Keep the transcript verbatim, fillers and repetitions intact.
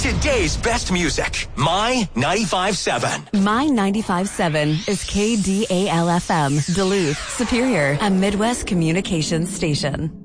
Today's best music, My ninety-five seven. My ninety-five seven is K D A L F M, Duluth, Superior, a Midwest communications station.